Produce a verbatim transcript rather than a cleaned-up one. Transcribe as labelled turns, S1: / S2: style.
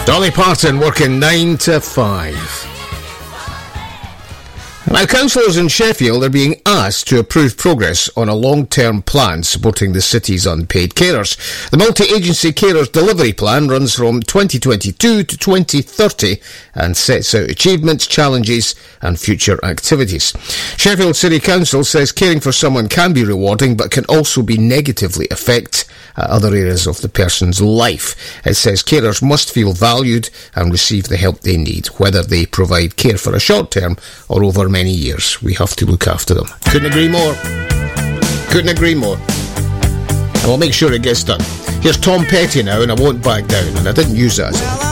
S1: Dolly Parton working nine to five. Now, councillors in Sheffield are being asked to approve progress on a long-term plan supporting the city's unpaid carers. The multi-agency carers delivery plan runs from twenty twenty-two to twenty thirty and sets out achievements, challenges and future activities. Sheffield City Council says caring for someone can be rewarding but can also be negatively affect uh, other areas of the person's life. It says carers must feel valued and receive the help they need, whether they provide care for a short term or over many many years. We have to look after them. Couldn't agree more. Couldn't agree more. And we'll make sure it gets done. Here's Tom Petty now, and I won't back down, and I didn't use that as a